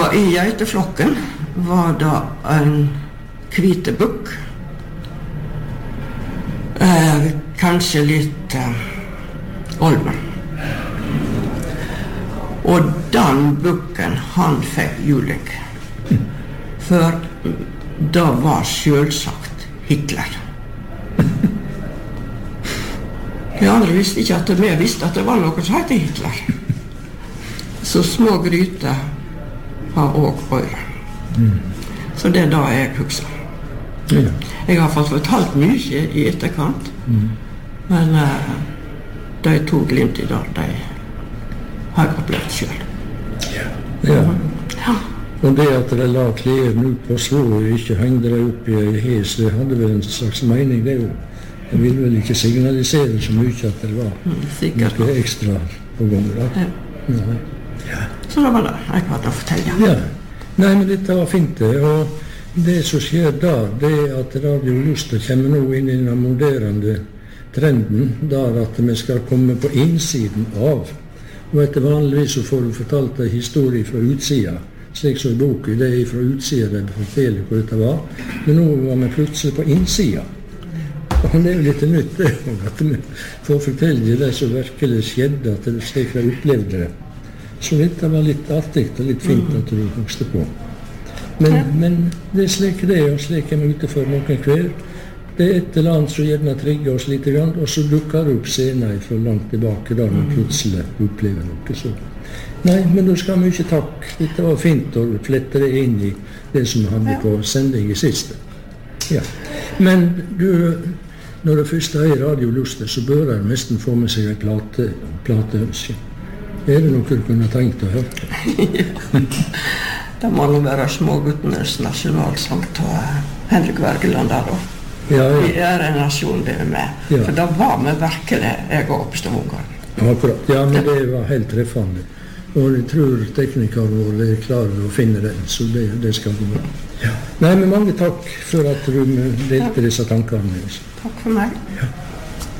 Og I geiteflokken var det en kvitebukk, kanskje litt olven. Og den bukken, han fikk juling. For det var selvsagt Hitler. De andre visste ikke at vi visste at det var noe som heter Hitler. Så små gryter har også øyre. Så det da jeg husker. Ja. Jeg har fått fortalt mye I etterkant, men de to glimt I dag, de har jeg opplevd selv. Ja. Ja. Og det at de la klærne ut på slå og ikke hengde de opp I en hes, det hadde vel en slags mening det jo. Jeg vil vel ikke signalisere så mye at det var Sikkert. noe ekstra på gang da. Ja. Nei. Så det var det jeg hadde å fortelle. Ja. Nei, men dette var fint det, og det som skjer da, det at Radio Luster kommer nå inn I den moderne trenden, der at vi skal komme på innsiden av. Og etter vanligvis så får du fortalt en historie fra utsida, slik som I boken, det fra utsida det forteller hvor dette var, men nå var vi plutselig på innsida. Og det jo litt nytt det, at vi får fortelle det som virkelig skjedde, at det slik jeg opplevde det. Så dette var litt artig og litt fint at du husker på. Men det slik det, og slik vi ute for noen hver. Det et eller annet som gjerne trigger oss litt grann, og så dukker det opp senere fra langt tilbake, da vi plutselig opplever noe. Så. Nei, men da skal vi ikke takk. Dette var fint å flette det inn I det som vi hadde på sending I siste. Ja. Men du, når det første Radio Luster, så bør jeg nesten få med seg en plateønske. Det noe du kunne tenkt å høre? Det må nå være Småguttenes nasjonalsang til Henrik Wergeland der da. Ja. Vi en nasjon det med. Ja. For da var vi virkelig, jeg og Oppstad-Ungarn. Akkurat. Ja, men det var helt treffende. Og jeg tror teknikeren vår klarer å finne den, så det skal gå bra. Ja. Nei, men mange takk for at du delte disse tankene med oss. Takk for meg. Ja.